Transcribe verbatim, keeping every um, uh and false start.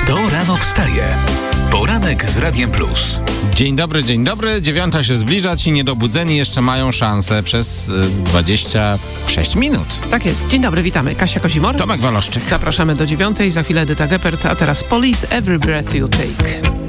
Kto rano wstaje? Poranek z Radiem Plus. Dzień dobry, dzień dobry. Dziewiąta się zbliża, ci niedobudzeni jeszcze mają szansę przez y, dwadzieścia sześć minut. Tak jest. Dzień dobry, witamy. Kasia Kozimor. Tomek Waloszczyk. Zapraszamy do dziewiątej, za chwilę Edyta Geppert, a teraz Police, Every Breath You Take.